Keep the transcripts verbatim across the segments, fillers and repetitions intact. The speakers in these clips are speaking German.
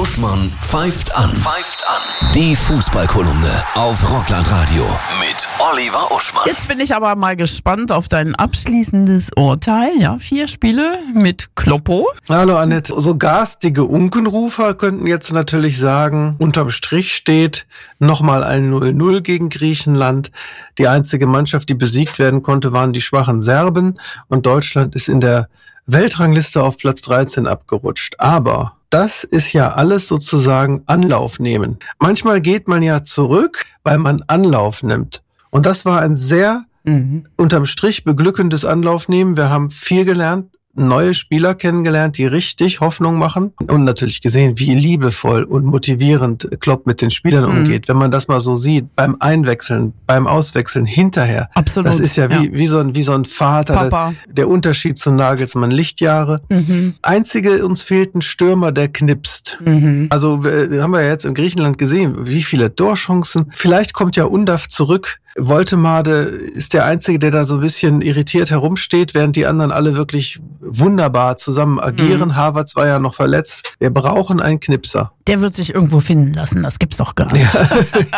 Uschmann pfeift an. Pfeift an. Die Fußballkolumne auf Rockland-Radio mit Oliver Uschmann. Jetzt bin ich aber mal gespannt auf dein abschließendes Urteil. Ja, vier Spiele mit Kloppo. Hallo Annette. So garstige Unkenrufer könnten jetzt natürlich sagen, unterm Strich steht nochmal ein null null gegen Griechenland. Die einzige Mannschaft, die besiegt werden konnte, waren die schwachen Serben. Und Deutschland ist in der Weltrangliste auf Platz dreizehn abgerutscht. Aber das ist ja alles sozusagen Anlauf nehmen. Manchmal geht man ja zurück, weil man Anlauf nimmt. Und das war ein sehr mhm. unterm Strich beglückendes Anlauf nehmen. Wir haben viel gelernt, neue Spieler kennengelernt, die richtig Hoffnung machen und natürlich gesehen, wie liebevoll und motivierend Klopp mit den Spielern mhm. umgeht. Wenn man das mal so sieht, beim Einwechseln, beim Auswechseln, hinterher. Absolut. Das ist ja wie, ja. wie, so, ein, wie so ein Vater. Der, der Unterschied zu Nagelsmann, Lichtjahre. Mhm. Einzige, uns fehlt ein Stürmer, der knipst. Mhm. Also wir, haben wir ja jetzt in Griechenland gesehen, wie viele Torchancen. Vielleicht kommt ja Undav zurück. Woltemade ist der Einzige, der da so ein bisschen irritiert herumsteht, während die anderen alle wirklich wunderbar zusammen agieren. Mhm. Havertz war ja noch verletzt. Wir brauchen einen Knipser. Der wird sich irgendwo finden lassen, das gibt's doch gar nicht. Ja.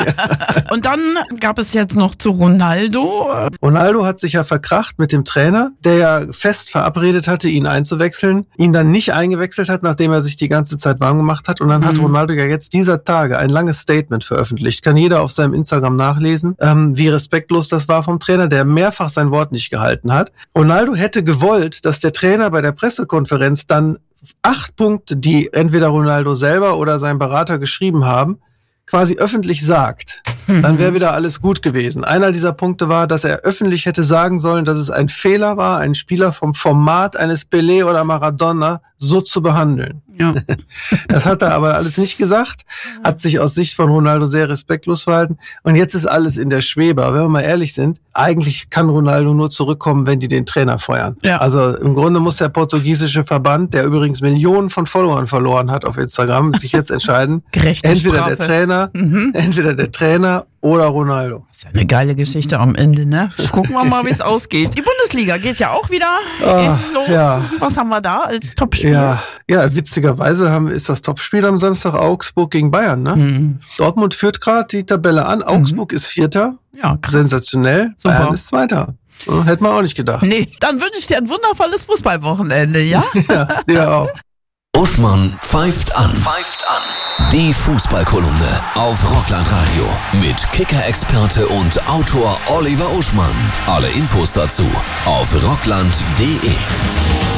Ja. Und dann gab es jetzt noch zu Ronaldo. Ronaldo hat sich ja verkracht mit dem Trainer, der ja fest verabredet hatte, ihn einzuwechseln, ihn dann nicht eingewechselt hat, nachdem er sich die ganze Zeit warm gemacht hat. Und dann mhm. hat Ronaldo ja jetzt dieser Tage ein langes Statement veröffentlicht. Kann jeder auf seinem Instagram nachlesen, ähm, wie respektlos das war vom Trainer, der mehrfach sein Wort nicht gehalten hat. Ronaldo hätte gewollt, dass der Trainer bei der Pressekonferenz dann acht Punkte, die entweder Ronaldo selber oder sein Berater geschrieben haben, quasi öffentlich sagt. Dann wäre wieder alles gut gewesen. Einer dieser Punkte war, dass er öffentlich hätte sagen sollen, dass es ein Fehler war, einen Spieler vom Format eines Pelé oder Maradona so zu behandeln. Ja. Das hat er aber alles nicht gesagt, hat sich aus Sicht von Ronaldo sehr respektlos verhalten und jetzt ist alles in der Schwebe. Aber wenn wir mal ehrlich sind, eigentlich kann Ronaldo nur zurückkommen, wenn die den Trainer feuern. Ja. Also im Grunde muss der portugiesische Verband, der übrigens Millionen von Followern verloren hat auf Instagram, sich jetzt entscheiden, Gerechte entweder Strafe. der Trainer, mhm. entweder der Trainer oder Ronaldo. Das ist ja eine geile Geschichte am Ende, ne? Gucken wir mal, wie es ausgeht. Die Bundesliga geht ja auch wieder ah, los. Ja. Was haben wir da als Topspiel? Ja, ja, witzigerweise haben, ist das Topspiel am Samstag Augsburg gegen Bayern, ne? Mhm. Dortmund führt gerade die Tabelle an. Augsburg mhm. ist Vierter. Ja, krass. Sensationell. Super. Bayern ist Zweiter. So, hätte man auch nicht gedacht. Nee, dann wünsche ich dir ein wundervolles Fußballwochenende, ja? Ja, dir auch. Uschmann pfeift an. Pfeift an. Die Fußballkolumne auf Rockland-Radio mit Kicker-Experte und Autor Oliver Uschmann. Alle Infos dazu auf rockland punkt de.